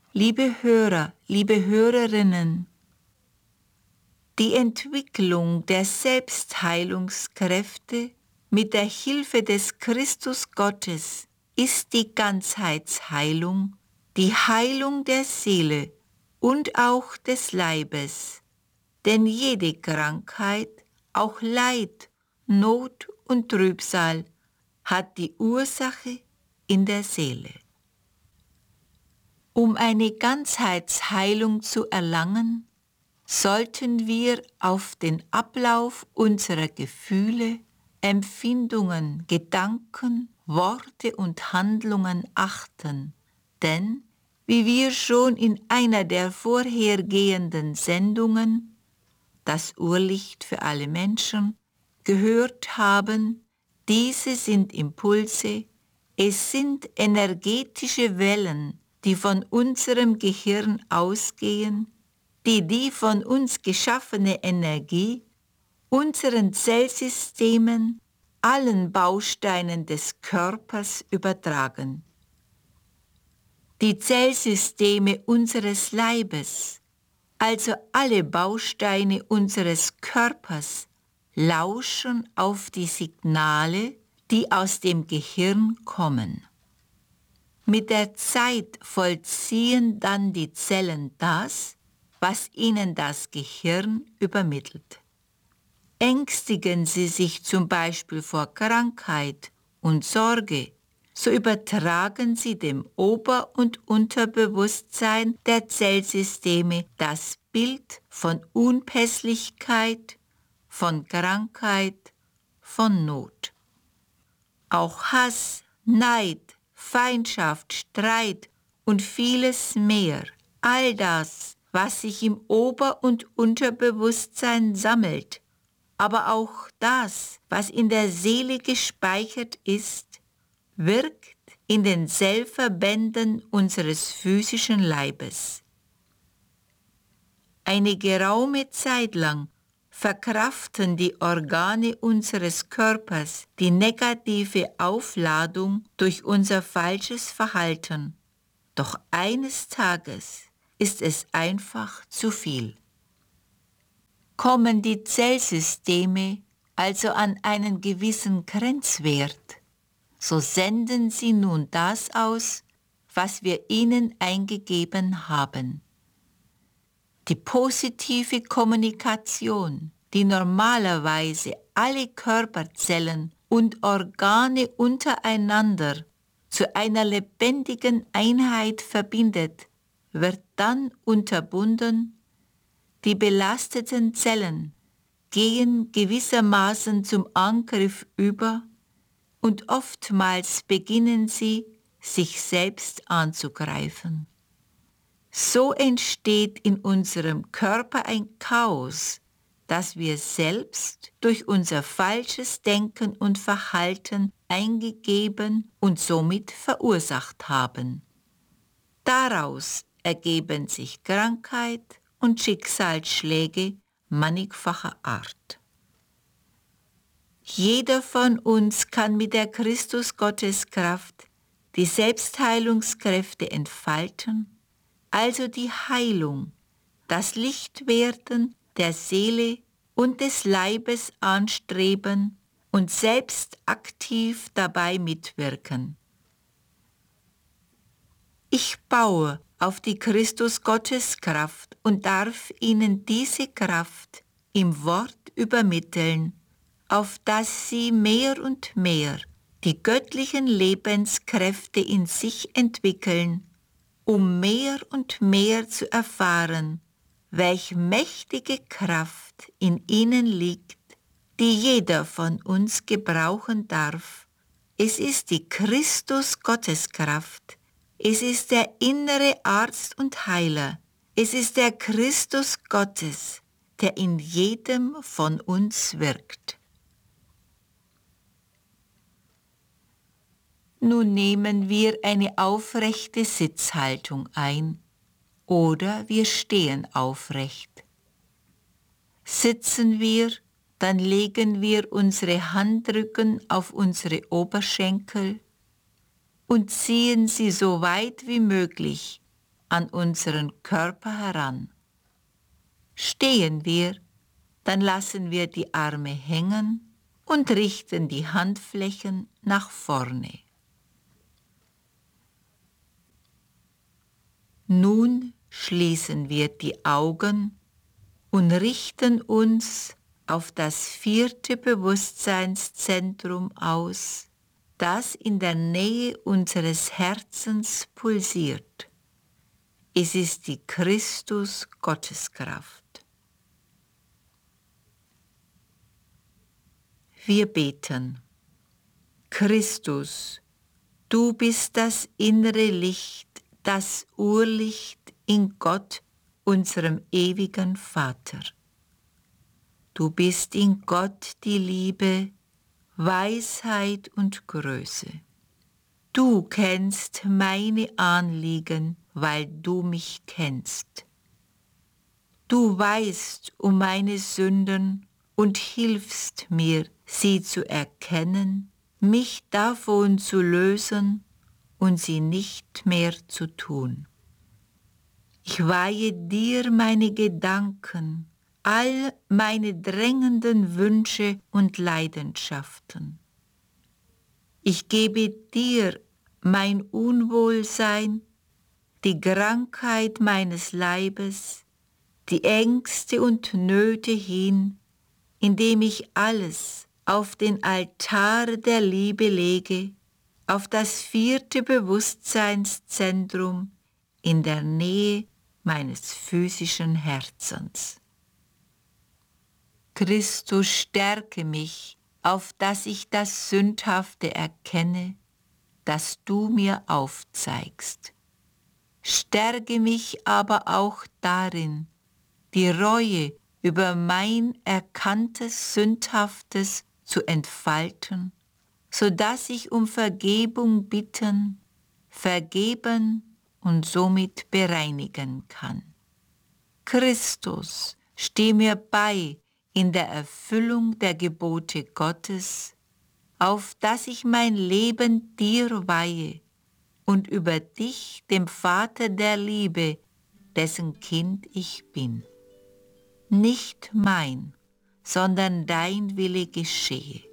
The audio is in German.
Liebe Hörer, liebe Hörerinnen, die Entwicklung der Selbstheilungskräfte mit der Hilfe des Christus Gottes ist die Ganzheitsheilung, die Heilung der Seele und auch des Leibes. Denn jede Krankheit, auch Leid, Not und Trübsal, hat die Ursache in der Seele. Um eine Ganzheitsheilung zu erlangen, sollten wir auf den Ablauf unserer Gefühle, Empfindungen, Gedanken, Worte und Handlungen achten, denn, wie wir schon in einer der vorhergehenden Sendungen, das Urlicht für alle Menschen, gehört haben, diese sind Impulse, es sind energetische Wellen, die von unserem Gehirn ausgehen, die von uns geschaffene Energie unseren Zellsystemen, allen Bausteinen des Körpers übertragen. Die Zellsysteme unseres Leibes, also alle Bausteine unseres Körpers, lauschen auf die Signale, die aus dem Gehirn kommen. Mit der Zeit vollziehen dann die Zellen das, was ihnen das Gehirn übermittelt. Ängstigen sie sich zum Beispiel vor Krankheit und Sorge, so übertragen sie dem Ober- und Unterbewusstsein der Zellsysteme das Bild von Unpässlichkeit, von Krankheit, von Not. Auch Hass, Neid, Feindschaft, Streit und vieles mehr, all das, was sich im Ober- und Unterbewusstsein sammelt, aber auch das, was in der Seele gespeichert ist, wirkt in den Zellverbänden unseres physischen Leibes. Eine geraume Zeit lang verkraften die Organe unseres Körpers die negative Aufladung durch unser falsches Verhalten. Doch eines Tages ist es einfach zu viel. Kommen die Zellsysteme also an einen gewissen Grenzwert, so senden sie nun das aus, was wir ihnen eingegeben haben. Die positive Kommunikation, die normalerweise alle Körperzellen und Organe untereinander zu einer lebendigen Einheit verbindet, wird dann unterbunden. Die belasteten Zellen gehen gewissermaßen zum Angriff über und oftmals beginnen sie, sich selbst anzugreifen. So entsteht in unserem Körper ein Chaos, das wir selbst durch unser falsches Denken und Verhalten eingegeben und somit verursacht haben. Daraus ergeben sich Krankheit und Schicksalsschläge mannigfacher Art. Jeder von uns kann mit der Christus-Gottes-Kraft die Selbstheilungskräfte entfalten, also die Heilung, das Lichtwerden der Seele und des Leibes anstreben und selbst aktiv dabei mitwirken. Ich baue auf die Christus-Gottes-Kraft und darf Ihnen diese Kraft im Wort übermitteln, auf dass Sie mehr und mehr die göttlichen Lebenskräfte in sich entwickeln, um mehr und mehr zu erfahren, welch mächtige Kraft in ihnen liegt, die jeder von uns gebrauchen darf. Es ist die Christus-Gottes-Kraft. Es ist der innere Arzt und Heiler. Es ist der Christus Gottes, der in jedem von uns wirkt. Nun nehmen wir eine aufrechte Sitzhaltung ein oder wir stehen aufrecht. Sitzen wir, dann legen wir unsere Handrücken auf unsere Oberschenkel und ziehen sie so weit wie möglich an unseren Körper heran. Stehen wir, dann lassen wir die Arme hängen und richten die Handflächen nach vorne. Nun schließen wir die Augen und richten uns auf das 4. Bewusstseinszentrum aus, das in der Nähe unseres Herzens pulsiert. Es ist die Christus-Gotteskraft. Wir beten. Christus, du bist das innere Licht, das Urlicht in Gott, unserem ewigen Vater. Du bist in Gott die Liebe, Weisheit und Größe. Du kennst meine Anliegen, weil du mich kennst. Du weißt um meine Sünden und hilfst mir, sie zu erkennen, mich davon zu lösen und sie nicht mehr zu tun. Ich weihe dir meine Gedanken, all meine drängenden Wünsche und Leidenschaften. Ich gebe dir mein Unwohlsein, die Krankheit meines Leibes, die Ängste und Nöte hin, indem ich alles auf den Altar der Liebe lege, auf das 4. Bewusstseinszentrum in der Nähe meines physischen Herzens. Christus, stärke mich, auf dass ich das Sündhafte erkenne, das du mir aufzeigst. Stärke mich aber auch darin, die Reue über mein erkanntes Sündhaftes zu entfalten, so dass ich um Vergebung bitten, vergeben und somit bereinigen kann. Christus, steh mir bei in der Erfüllung der Gebote Gottes, auf dass ich mein Leben dir weihe und über dich, dem Vater der Liebe, dessen Kind ich bin. Nicht mein, sondern dein Wille geschehe.